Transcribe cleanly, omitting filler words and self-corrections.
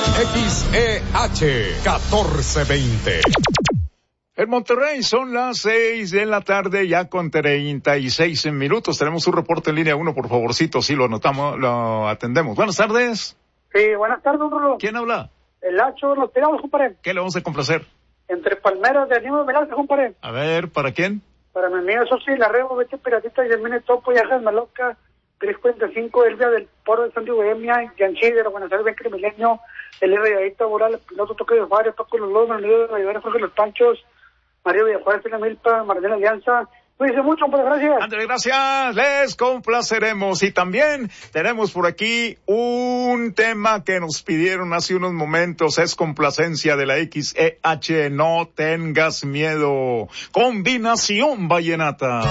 XEH 1420. En Monterrey son las 6 de la tarde, ya con 36 minutos. Tenemos un reporte en línea 1, por favorcito, si lo anotamos, lo atendemos. Buenas tardes. Sí, buenas tardes, Rulo. ¿Quién habla? El Hacho, nos tiramos, compadre. ¿Qué le vamos a complacer? Entre palmeras de Aníbal Velázquez, compadre. A ver, ¿para quién? Para mi amigo Sosi, la Rebo, Vete Piratita, Yemine Topo, Yajas Maloca, 345, Elvia del Poro de Santi Bohemia, Yanchi de la Buenos Aires, Benque Milenio, el Rayadita, Boral, el piloto Toque de Fario, Paco Los Lobos, Manuel de Rayadera, Jorge Los Panchos, Mario Villajuárez, Tina Milpa, Martín Alianza. Cuídense mucho, pues gracias. Andrés, gracias, les complaceremos. Y también tenemos por aquí un tema que nos pidieron hace unos momentos, es complacencia de la XEH, no tengas miedo. Combinación vallenata.